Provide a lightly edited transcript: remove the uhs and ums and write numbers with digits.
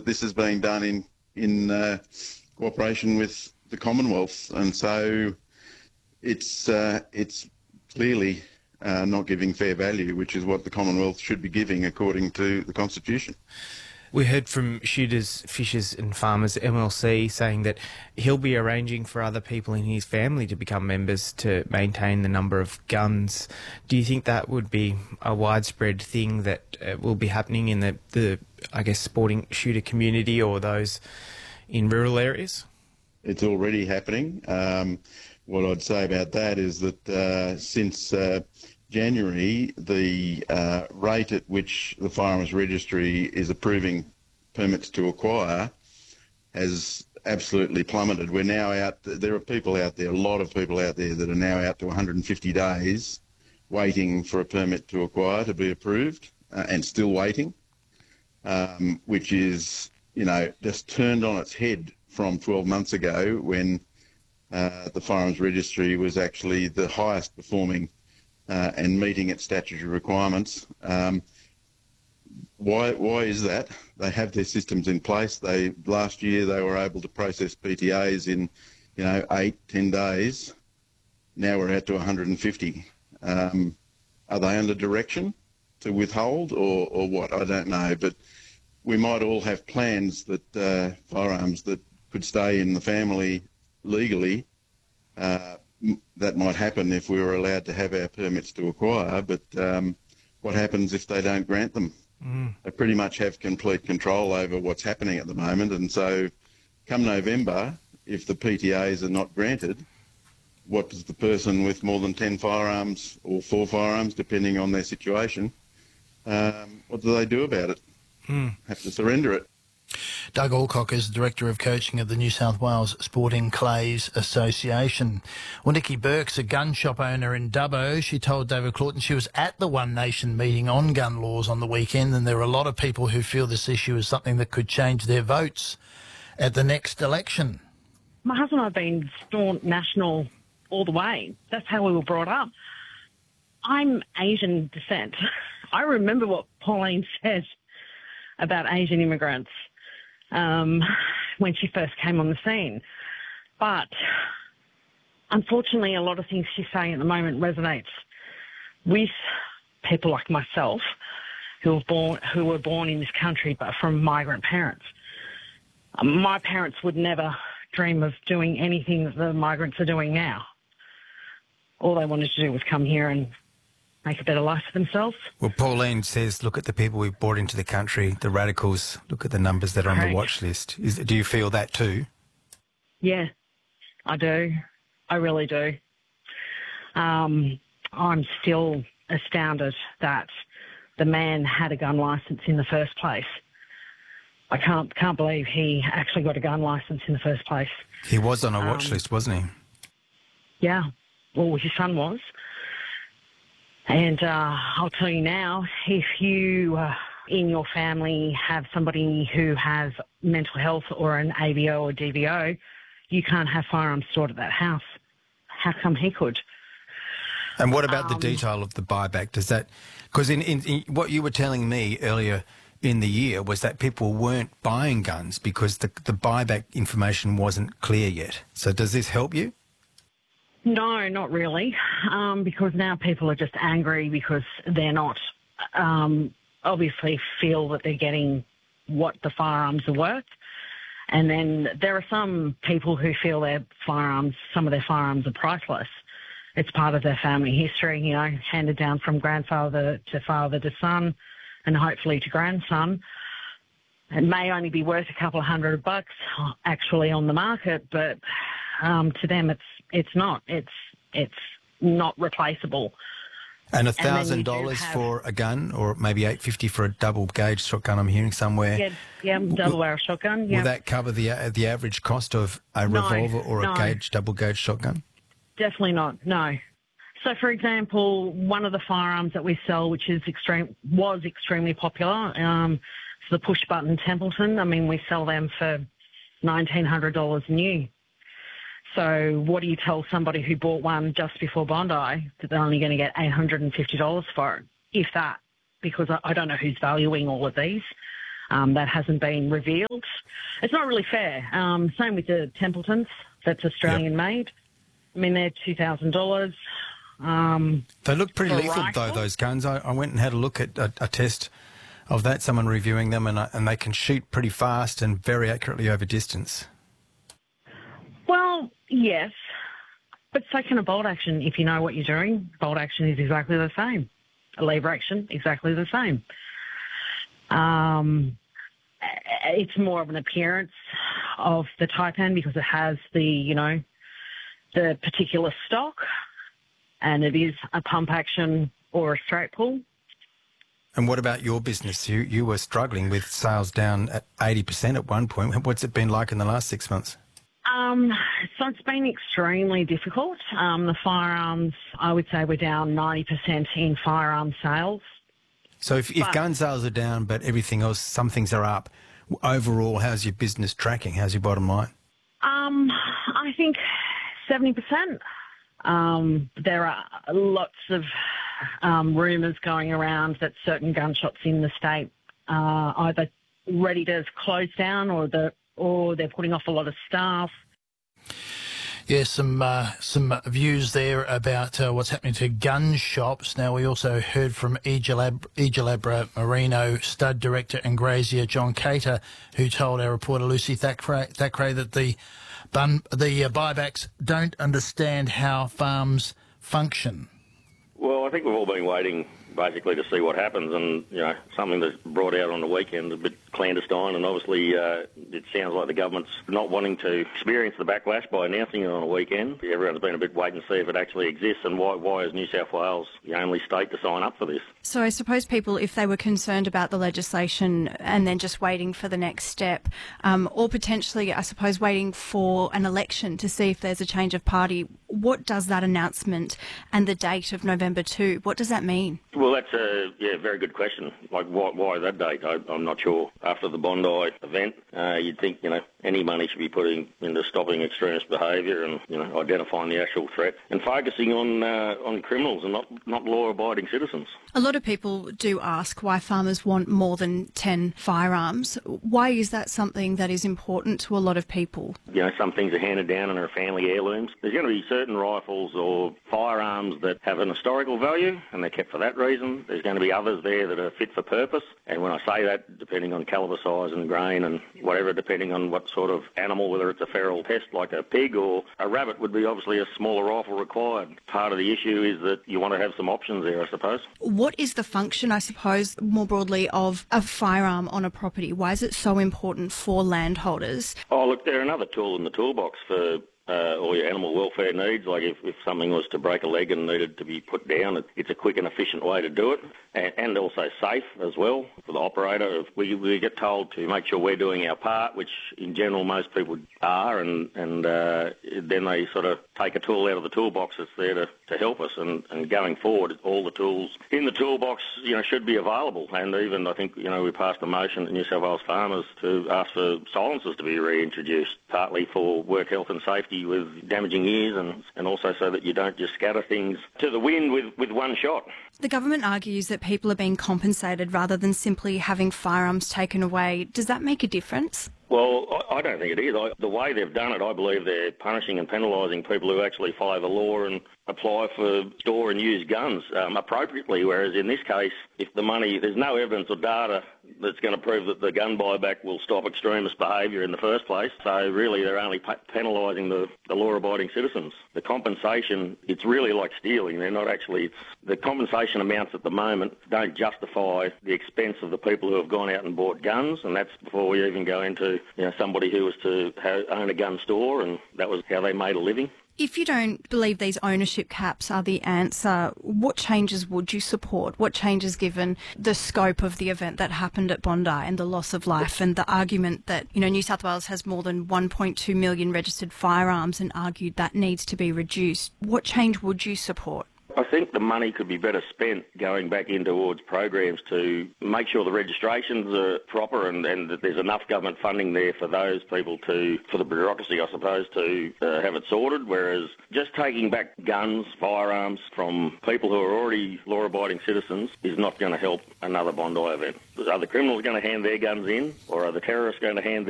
that this is being done in cooperation with the Commonwealth, and so it's clearly not giving fair value, which is what the Commonwealth should be giving according to the Constitution. We heard from Shooters, Fishers and Farmers MLC saying that he'll be arranging for other people in his family to become members to maintain the number of guns. Do you think that would be a widespread thing that will be happening in the I guess, sporting shooter community or those in rural areas? It's already happening. What I'd say about that is that since January, the rate at which the Firearms Registry is approving permits to acquire has absolutely plummeted. We're now out, there are people out there, a lot of people out there that are now out to 150 days waiting for a permit to acquire to be approved and still waiting, which is, just turned on its head from 12 months ago when the Firearms Registry was actually the highest performing and meeting its statutory requirements. Why is that? They have their systems in place. Last year they were able to process PTAs in 8-10 days. Now we're out to 150. Are they under direction to withhold or what? I don't know, but we might all have plans that firearms that could stay in the family legally. That might happen if we were allowed to have our permits to acquire, but what happens if they don't grant them? They pretty much have complete control over what's happening at the moment, and so come November, if the PTAs are not granted, what does the person with more than 10 firearms or 4 firearms, depending on their situation, what do they do about it? Have to surrender it. Doug Alcock is the Director of Coaching of the New South Wales Sporting Clays Association. Well, Nikki Burke's a gun shop owner in Dubbo. She told David Claughton she was at the One Nation meeting on gun laws on the weekend, and there are a lot of people who feel this issue is something that could change their votes at the next election. My husband and I have been staunch national all the way. That's how we were brought up. I'm Asian descent. I remember what Pauline said about Asian immigrants when she first came on the scene. But unfortunately, a lot of things she's saying at the moment resonates with people like myself who were born in this country but from migrant parents. My parents would never dream of doing anything that the migrants are doing now. All they wanted to do was come here and make a better life for themselves. Well, Pauline says, look at the people we've brought into the country, the radicals, look at the numbers that are on the watch list. Do you feel that too? Yeah, I do. I really do. I'm still astounded that the man had a gun licence in the first place. I can't believe he actually got a gun licence in the first place. He was on a watch list, wasn't he? Yeah. Well, his son was. And I'll tell you now, if you in your family have somebody who has mental health or an ABO or DVO, you can't have firearms stored at that house. How come he could? And what about the detail of the buyback? Does that... Because in what you were telling me earlier in the year was that people weren't buying guns because the buyback information wasn't clear yet. So does this help you? No, not really, because now people are just angry because they're not obviously feel that they're getting what the firearms are worth. And then there are some people who feel some of their firearms are priceless. It's part of their family history, handed down from grandfather to father to son and hopefully to grandson. It may only be worth a couple of $100 actually on the market, but to them it's not. It's not replaceable. And $1,000 for a gun, or maybe $850 for a double gauge shotgun, I'm hearing somewhere. Yeah, double barrel shotgun. Yeah. Will that cover the average cost of a revolver or a double gauge shotgun? Definitely not. No. So, for example, one of the firearms that we sell, which was extremely popular, is the push button Templeton. I mean, we sell them for $1,900 new. So what do you tell somebody who bought one just before Bondi that they're only going to get $850 for it, if that? Because I don't know who's valuing all of these. That hasn't been revealed. It's not really fair. Same with the Templetons. That's Australian-made. I mean, they're $2,000. They look pretty for a lethal, though, rifle. those guns. I went and had a look at a test of that, someone reviewing them, and they can shoot pretty fast and very accurately over distance. Well, yes. But so can a bolt action if you know what you're doing. Bolt action is exactly the same. A lever action, exactly the same. It's more of an appearance of the Taipan because it has the particular stock, and it is a pump action or a straight pull. And what about your business? You were struggling with sales down at 80% at one point. What's it been like in the last 6 months? So it's been extremely difficult. The firearms, I would say we're down 90% in firearm sales. So if gun sales are down but everything else, some things are up, overall, how's your business tracking? How's your bottom line? I think 70%. There are lots of rumours going around that certain gun shops in the state are either ready to close down or they're putting off a lot of staff. Yes, some views there about what's happening to gun shops. Now, we also heard from Egelabra Merino stud director and grazier John Cater, who told our reporter Lucy Thackeray that the buybacks don't understand how farms function. Well, I think we've all been waiting basically to see what happens, and something that's brought out on the weekend is a bit clandestine, and obviously it sounds like the government's not wanting to experience the backlash by announcing it on a weekend. Everyone's been a bit wait and see if it actually exists, and why is New South Wales the only state to sign up for this? So I suppose people, if they were concerned about the legislation and then just waiting for the next step, or potentially, I suppose, waiting for an election to see if there's a change of party, what does that announcement and the date of November 2, what does that mean? Well, that's a very good question. Like, why that date? I'm not sure. After the Bondi event, you'd think any money should be put into stopping extremist behaviour and identifying the actual threat and focusing on criminals and not law-abiding citizens. A lot of people do ask why farmers want more than 10 firearms. Why is that something that is important to a lot of people? Some things are handed down and are family heirlooms. There's going to be certain rifles or firearms that have an historical value and they're kept for that reason. There's going to be others there that are fit for purpose. And when I say that, depending on calibre size and grain and whatever, depending on what sort of animal, whether it's a feral pest like a pig or a rabbit, would be obviously a smaller rifle required. Part of the issue is that you want to have some options there, I suppose. What is the function, I suppose, more broadly, of a firearm on a property? Why is it so important for landholders? Oh, look, they're another tool in the toolbox for all your animal welfare needs. Like if something was to break a leg and needed to be put down, it's a quick and efficient way to do it, and also safe as well for the operator. We get told to make sure we're doing our part, which in general most people are, and then they sort of take a tool out of the toolbox that's there to help us. And going forward, all the tools in the toolbox, should be available. And even I think we passed a motion to New South Wales farmers to ask for silencers to be reintroduced, partly for work health and safety with damaging ears and also so that you don't just scatter things to the wind with one shot. The government argues that people are being compensated rather than simply having firearms taken away. Does that make a difference? Well, I don't think it is. The way they've done it, I believe they're punishing and penalising people who actually follow the law and apply for store and use guns appropriately, whereas in this case, if there's no evidence or data that's going to prove that the gun buyback will stop extremist behaviour in the first place, so really they're only penalising the law-abiding citizens. The compensation, it's really like stealing. They're not actually... The compensation amounts at the moment don't justify the expense of the people who have gone out and bought guns, and that's before we even go into somebody who was to own a gun store, and that was how they made a living. If you don't believe these ownership caps are the answer, what changes would you support? What changes given the scope of the event that happened at Bondi and the loss of life and the argument that, New South Wales has more than 1.2 million registered firearms and argued that needs to be reduced? What change would you support? I think the money could be better spent going back in towards programs to make sure the registrations are proper and that there's enough government funding there for those people for the bureaucracy, I suppose, to have it sorted, whereas just taking back guns, firearms from people who are already law-abiding citizens is not going to help another Bondi event. Are the criminals going to hand their guns in, or are the terrorists going to hand